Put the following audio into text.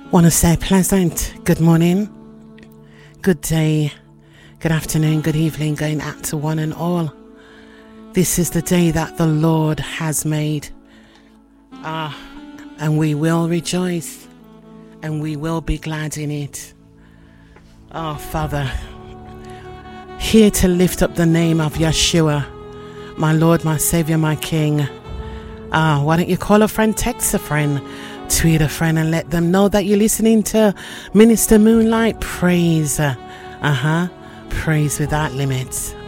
Want to say pleasant good morning, good day, good afternoon, good evening, going out to one and all. This is the day that the Lord has made, and we will rejoice and we will be glad in it. Oh, Father, here to lift up the name of Yeshua, my Lord, my Savior, my King. Why don't you call a friend, text a friend, tweet a friend, and let them know that you're listening to Minister Moonlight Praise. Praise without limits.